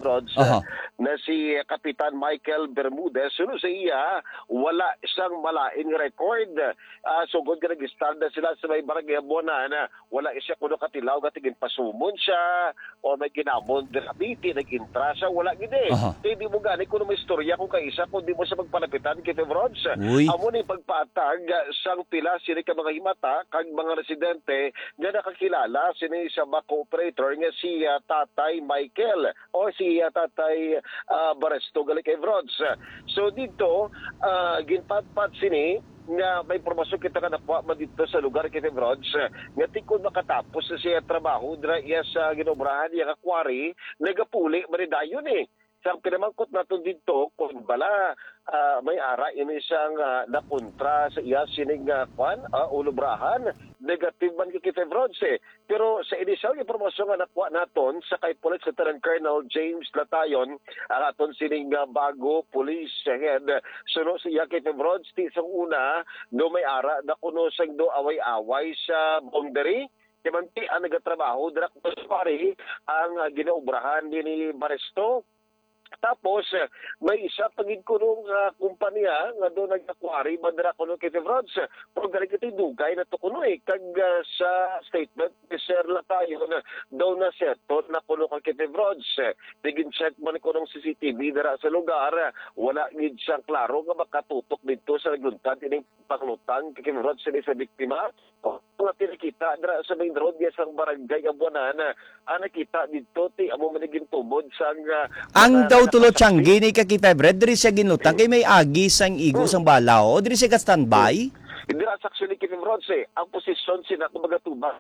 Rods, Aha. na si Kapitan Michael Bermudez. Suno sa iya, wala siyang malain record. Sugod ka nag-start na sila sa may barangay Bona na wala siya kuno katilaw katigin pasumon siya o may ginamon dirabiti, nag-intra siya, wala gini. Aha. Hindi mo gani kuno may istorya kung kaisa kung di mo siya magpalapitan kay Rods. Uy. Amo ni pagpatag sang pila sini ka mga himata kag mga residente nga nakakilala sini sa back operator nga si Tatay Michael o si Tatay Baresto gali kay Rods. So dito ginpatpat sini nga may impormasyon kita ka nakuha man dito sa lugar kay Rods nga tikod makatapos na siya trabaho dira iya sa ginobrahan iya nga quarry nagapuli maridayon Sang pinamangkot natin dito kung bala may ara ini siyang nakontra sa iya sining ulubrahan negative man kay Rods pero sa initial impormasyon nga nakuha naton sa kay Police Lieutenant Colonel James Latayon ang aton sining bago police head suno siya kay Rods ti sang una no may ara na kuno sang do away-away sa boundary Timanti ang nagatrabaho dira sa pari ang ginaubrahan ni Baresto. Tapos may isa pagid kunong kumpanya nga do nag-aquary bandera kuno kay Rods. Pero gali kiti dugay na to kuno kag sa statement ni Sir Latayo na daw na seto na kuno kay Rods. Digin check man kunong CCTV dira sa lugar, wala gid siyang klaro nga makatutok dito sa nagluntad ining paklutang kay Rods sa biktima. Kung nakita dira sa main road ya sang barangay Abuanan, nakita dito ti amo maniging tumod sang ang daw tulo tiyanggi ni kakifebre, diri siya ginutang kay may agi sang igo sang balaw, diri siya ka-standby? Hindi na actually kay Rods ang posisyon sina kumbaga tubag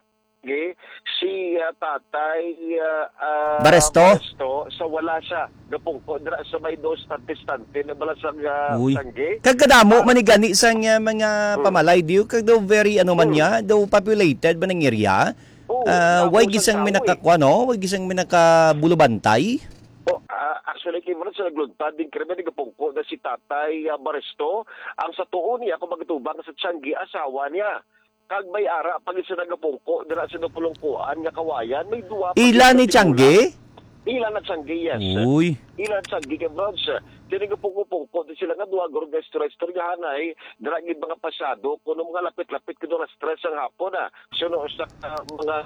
si Tatay Baresto sa wala siya gapungko dira sa may dos stante na bala sang tangge. Kagkadamo manigani sang mga pamalay diyo kag daw very ano man niya, daw populated ba ng area? Why gisang minakakwa no? Why gisang minakabulubantay? Actually, kay Rods sa nagluntad din krimen ni gapungko na si Tatay Baresto ang sa tuon niya kung magatubang sa tiyanggi asawa niya. Kag may ara pag isa nagapungko dira sa napulungkuan nga kawayan may duwa ila ni tiyanggi? Ila na tiyanggi, yes. Uy. Ila tiyanggi kay Rods. Dili gapungko di sila nga duwa gor istoryahanay dira gid mga pasado kuno mga lapit-lapit kuno na stress ang hapon suno sa mga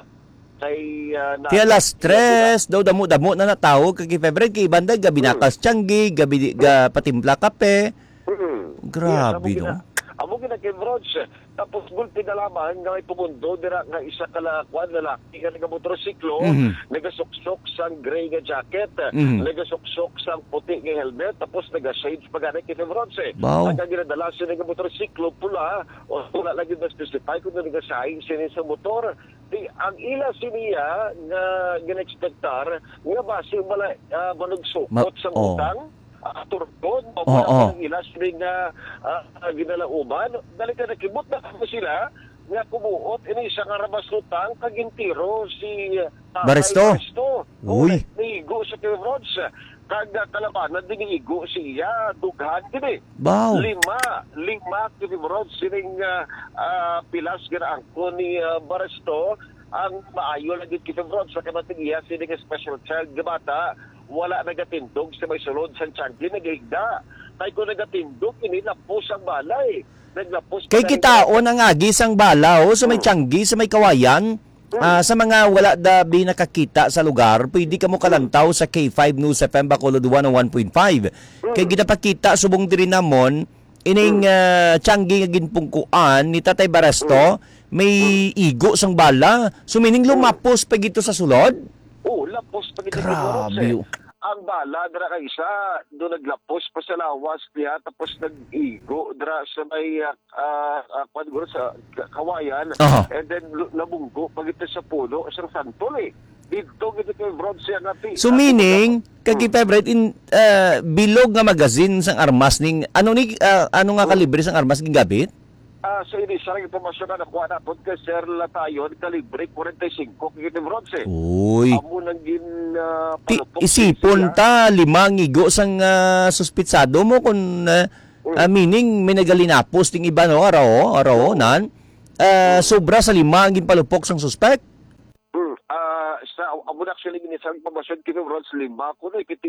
Kaya last stress daw damo-damo na natawag kay Febre kay banda gabi nakas tiyanggi, gabi patimpla kape. Grabe no. Amo gina kay Rods tapos gulpi na lamang nga may pumundo dira nga isa kalakuan lalaki nga nagamotorsiklo nagasuksok sang gray nga jacket nagasuksok sang puti nga helmet tapos naga-shades pagana kay Rods ang ginadala siya nagamotorsiklo pula o pula lagi na specify kung nagasahin siya sa motor ang ila siniya nga ginexpectar nga base wala manugsukot sang utang turkod o ilas rin nga ginalauban dali ka nakibot na kamo sila nga kumuot ini siya nga rabaslutang kagintiro si Baresto. Uy. Niigo sa kay Rods kag kalabanan din igo siya dughan gini. Wow. Lima kay Rods sining pilas gina angko ni Baresto ang maayo lagi kay Rods sa kamating iya sining special child nga bata wala nagatindog sa may sulod sa tiyanggi nagigda. Tay ko nagatindog, inilapos ang balay. Naglapos kay kitaon ang agis ang balaw sa may tiyanggi, sa may kawayan. Sa mga wala dabi nakakita sa lugar, pwede ka mo kalantaw sa K5 News FM Bacolod 101.5. Kay ginapakita subong diri namon, ining tiyanggi nga ginpungkuan ni Tatay Baresto, may igo sang bala. Sumining lumapos pa gito sa sulod? Lapos pa gito. Grabe. Ang bala dira kay isa do naglapos pa sa lawas niya tapos nag-igo dira sa may sa kawayan and then nabunggo pagito sa puno sa santol dito gito kay Rods siya ngati. So meaning kay favorite in bilog nga magazine sang armas ning ano nga kalibre sang armas ging gabit? Sa initial impormasyon na nakuha natin kay Sir Latayon, kalibre 45 kay Rods Uy. Amo nang palupok. Isipon ta, 5 igo sang suspitsado mo kung meaning may nagalinapos ting iba no, araw nan. Sobra sa 5 ang ginpalupok sang suspect. Amo actually ginisang impormasyon kay Rods 5 kuno